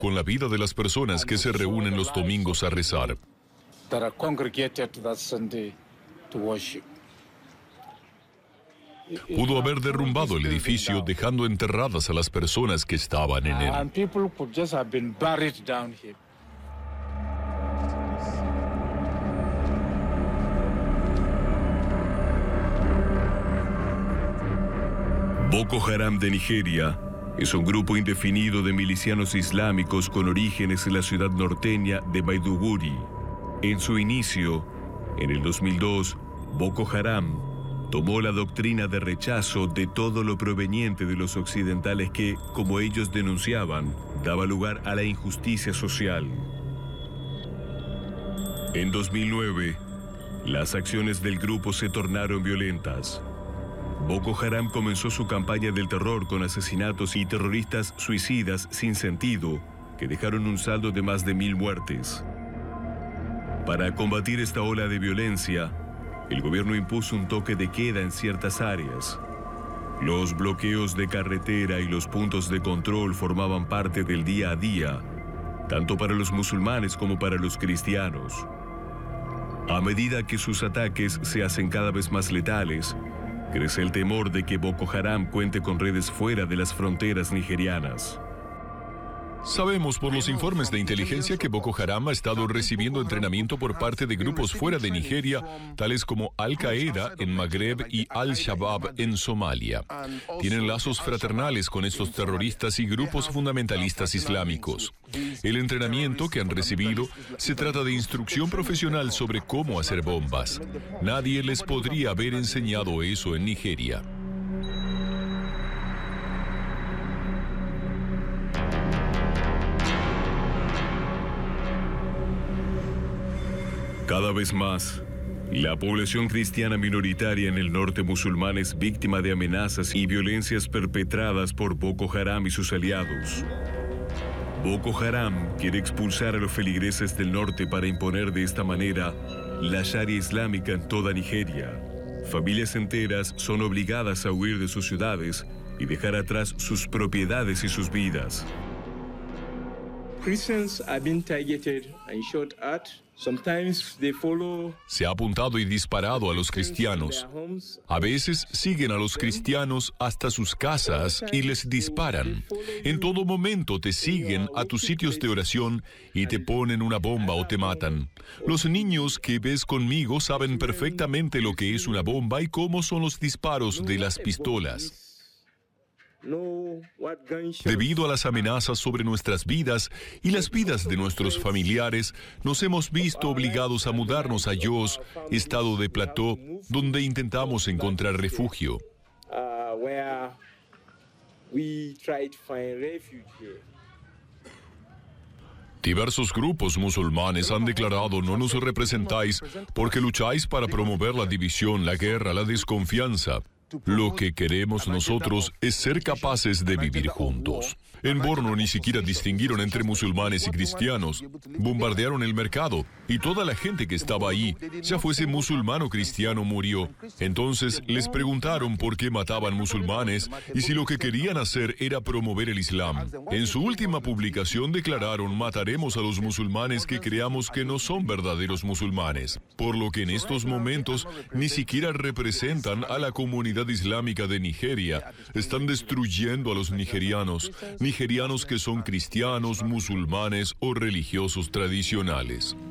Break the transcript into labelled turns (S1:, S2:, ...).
S1: con la vida de las personas que se reúnen los domingos a rezar.
S2: That are congregated that Sunday to worship.
S1: Pudo haber derrumbado el edificio dejando enterradas a las personas que estaban en él.
S2: And people could just have been buried down here.
S3: Boko Haram de Nigeria es un grupo indefinido de milicianos islámicos con orígenes en la ciudad norteña de Maiduguri. En su inicio, en el 2002, Boko Haram tomó la doctrina de rechazo de todo lo proveniente de los occidentales que, como ellos denunciaban, daba lugar a la injusticia social. En 2009, las acciones del grupo se tornaron violentas. Boko Haram comenzó su campaña del terror con asesinatos y terroristas suicidas sin sentido, que dejaron un saldo de más de 1000 muertes. Para combatir esta ola de violencia, el gobierno impuso un toque de queda en ciertas áreas. Los bloqueos de carretera y los puntos de control formaban parte del día a día, tanto para los musulmanes como para los cristianos. A medida que sus ataques se hacen cada vez más letales, crece el temor de que Boko Haram cuente con redes fuera de las fronteras nigerianas.
S1: Sabemos por los informes de inteligencia que Boko Haram ha estado recibiendo entrenamiento por parte de grupos fuera de Nigeria, tales como Al-Qaeda en Magreb y Al-Shabaab en Somalia. Tienen lazos fraternales con estos terroristas y grupos fundamentalistas islámicos. El entrenamiento que han recibido se trata de instrucción profesional sobre cómo hacer bombas. Nadie les podría haber enseñado eso en Nigeria.
S3: Cada vez más, la población cristiana minoritaria en el norte musulmán es víctima de amenazas y violencias perpetradas por Boko Haram y sus aliados. Boko Haram quiere expulsar a los feligreses del norte para imponer de esta manera la Sharia islámica en toda Nigeria. Familias enteras son obligadas a huir de sus ciudades y dejar atrás sus propiedades y sus vidas.
S4: Christians are being targeted and shot at. Sometimes they follow.
S1: Se ha apuntado y disparado a los cristianos. A veces siguen a los cristianos hasta sus casas y les disparan. En todo momento te siguen a tus sitios de oración y te ponen una bomba o te matan. Los niños que ves conmigo saben perfectamente lo que es una bomba y cómo son los disparos de las pistolas. Debido a las amenazas sobre nuestras vidas y las vidas de nuestros familiares, nos hemos visto obligados a mudarnos a Jos, estado de Plateau, donde intentamos encontrar refugio. Diversos grupos musulmanes han declarado: no nos representáis porque lucháis para promover la división, la guerra, la desconfianza. Lo que queremos nosotros es ser capaces de vivir juntos. En Borno ni siquiera distinguieron entre musulmanes y cristianos. Bombardearon el mercado y toda la gente que estaba ahí, ya fuese musulmán o cristiano, murió. Entonces les preguntaron por qué mataban musulmanes y si lo que querían hacer era promover el Islam. En su última publicación declararon: mataremos a los musulmanes que creamos que no son verdaderos musulmanes. Por lo que en estos momentos ni siquiera representan a la comunidad islámica de Nigeria. Están destruyendo a los nigerianos que son cristianos, musulmanes o religiosos tradicionales.